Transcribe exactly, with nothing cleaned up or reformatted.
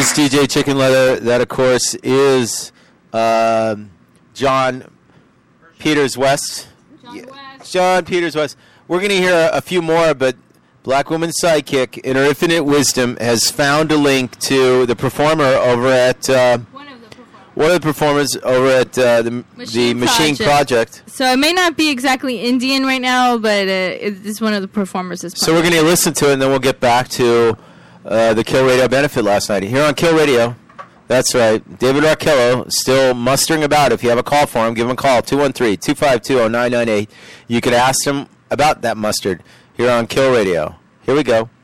is D J Chicken Leather. That, of course, is uh, John Peters West. John West. John Peters West. We're going to hear a few more, but Black Woman's Sidekick, in her infinite wisdom, has found a link to the performer over at... Uh, One of the performers. One of the performers over at uh, the Machine the Machine Project. Project. So it may not be exactly Indian right now, but uh, it's one of the performers. Is So we're going to listen to it, and then we'll get back to uh, the Kill Radio benefit last night. Here on Kill Radio, that's right, David Arkello still mustering about. If you have a call for him, give him a call, two one three, two five two, oh nine nine eight. You could ask him about that mustard here on Kill Radio. Here we go.